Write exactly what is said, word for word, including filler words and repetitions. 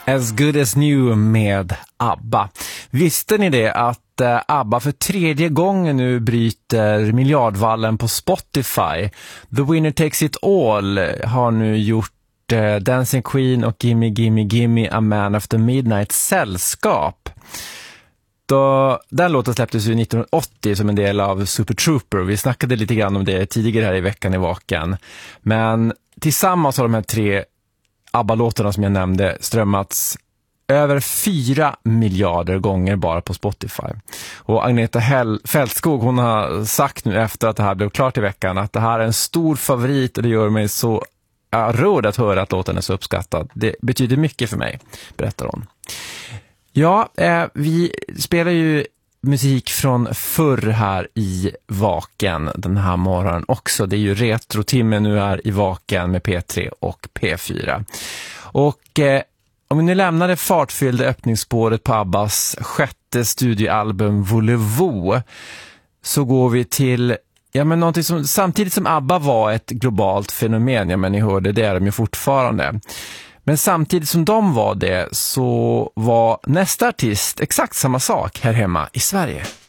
As Good As New med ABBA. Visste ni det att eh, ABBA för tredje gången nu bryter miljardvallen på Spotify? The Winner Takes It All har nu gjort eh, Dancing Queen och Gimme Gimme Gimme A Man After Midnight sällskap. Då, den låten släpptes ju nittonhundraåttio som en del av Super Trooper. Vi snackade lite grann om det tidigare här i veckan i Vaken. Men tillsammans har de här tre ABBA-låtarna som jag nämnde strömmats över fyra miljarder gånger bara på Spotify. Och Agneta Hell- Fältskog, hon har sagt nu efter att det här blev klart i veckan att det här är en stor favorit och det gör mig så ja, rörd att höra att låten är så uppskattad. Det betyder mycket för mig, berättar hon. Ja, eh, vi spelar ju musik från förr här i Vaken den här morgonen också. Det är ju retrotimmen nu här i Vaken med P tre och P fyra. Och eh, om vi nu lämnar det fartfyllda öppningsspåret på Abbas sjätte studioalbum Volevo så går vi till ja, men någonting som samtidigt som ABBA var ett globalt fenomen, ja men ni hörde det är de ju fortfarande. Men samtidigt som de var det så var nästa artist exakt samma sak här hemma i Sverige.